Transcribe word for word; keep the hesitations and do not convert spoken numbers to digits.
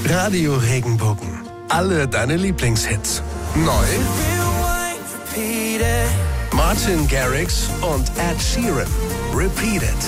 Radio Regenbogen. Alle deine Lieblingshits. Neu: Martin Garrix und Ed Sheeran. Repeat It.